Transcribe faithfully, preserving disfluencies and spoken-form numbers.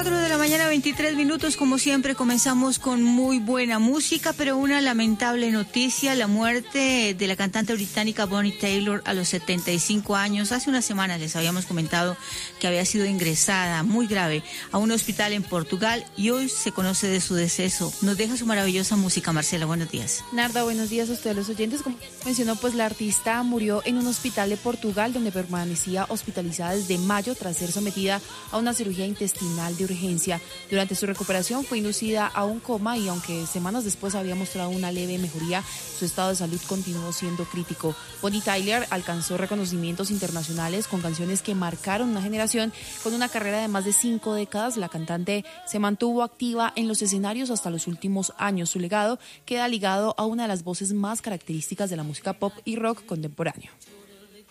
cuatro de la mañana, veintitrés minutos. Como siempre, comenzamos con muy buena música, pero una lamentable noticia: la muerte de la cantante británica Bonnie Tyler a los setenta y cinco años. Hace unas semanas les habíamos comentado que había sido ingresada muy grave a un hospital en Portugal y hoy se conoce de su deceso. Nos deja su maravillosa música. Marcela, buenos días. Narda, buenos días a ustedes los oyentes. Como mencionó, pues la artista murió en un hospital de Portugal donde permanecía hospitalizada desde mayo tras ser sometida a una cirugía intestinal de urgencia. Durante su recuperación fue inducida a un coma y aunque semanas después había mostrado una leve mejoría, su estado de salud continuó siendo crítico. Bonnie Tyler alcanzó reconocimientos internacionales con canciones que marcaron una generación. Con una carrera de más de cinco décadas, la cantante se mantuvo activa en los escenarios hasta los últimos años. Su legado queda ligado a una de las voces más características de la música pop y rock contemporáneo.